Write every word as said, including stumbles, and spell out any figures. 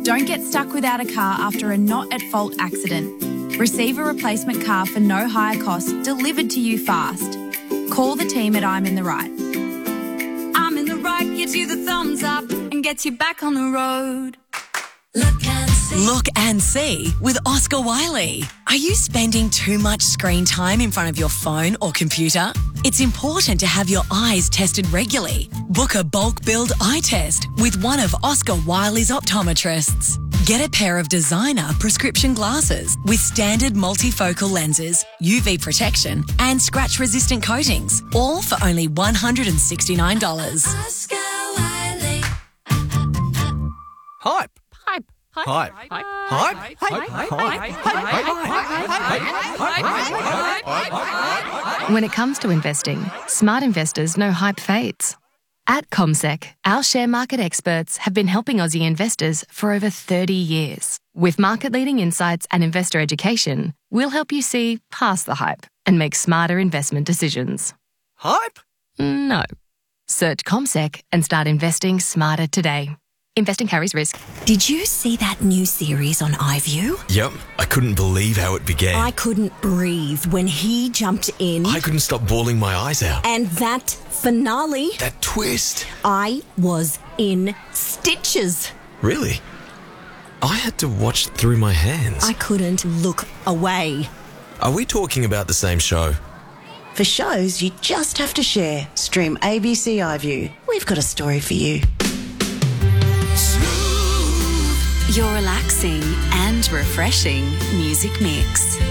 Don't get stuck without a car after a not-at-fault accident. Receive a replacement car for no higher cost delivered to you fast. Call the team at I'm in the Right. I'm in the Right gives you the thumbs up and gets you back on the road. Look and see. Look and see with Oscar Wiley. Are you spending too much screen time in front of your phone or computer? It's important to have your eyes tested regularly. Book a bulk build eye test with one of Oscar Wiley's optometrists. Get a pair of designer prescription glasses with standard multifocal lenses, U V protection and scratch-resistant coatings, all for only one hundred sixty-nine dollars. Oscar Wiley. Hype. Hype. Hype. Hype. Hype. Hype. When it comes to investing, smart investors know hype fades. At CommSec, our share market experts have been helping Aussie investors for over thirty years. With market-leading insights and investor education, we'll help you see past the hype and make smarter investment decisions. Hype? No. Search CommSec and start investing smarter today. Investing carries risk. Did you see that new series on iView? Yep, I couldn't believe how it began. I couldn't breathe when he jumped in. I couldn't stop bawling my eyes out. And that finale. That twist. I was in stitches. Really? I had to watch through my hands. I couldn't look away. Are we talking about the same show? For shows you just have to share, stream A B C iView. We've got a story for you. Your relaxing and refreshing music mix.